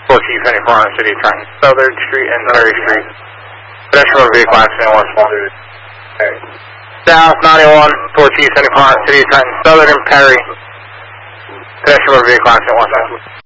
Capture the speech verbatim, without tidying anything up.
four Chief seventy-four on City of Trenton, Southern Street and Perry Street. Pedestrian motor vehicle accident one small. South ninety-one, four Chief seventy-four on City of Trenton, Southern and Perry. Pedestrian motor vehicle accident one small.